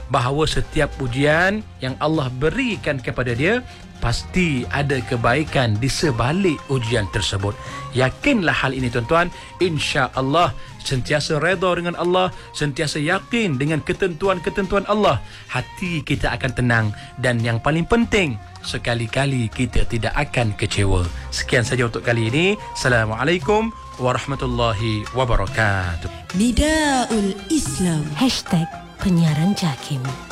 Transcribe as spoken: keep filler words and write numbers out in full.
bahawa setiap ujian yang Allah berikan kepada dia, pasti ada kebaikan di sebalik ujian tersebut. Yakinlah hal ini tuan-tuan. Insya-Allah sentiasa redha dengan Allah, sentiasa yakin dengan ketentuan-ketentuan Allah, hati kita akan tenang, dan yang paling penting, sekali-kali kita tidak akan kecewa. Sekian saja untuk kali ini. Assalamualaikum warahmatullahi wabarakatuh. Nidaul Islam. Hashtag penyiaran JAKIM.